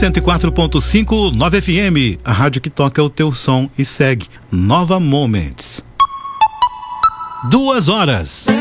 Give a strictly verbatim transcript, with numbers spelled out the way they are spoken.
cento e quatro ponto cinco, Nova F M, a rádio que toca o teu som e segue. Nova Moments. Duas horas.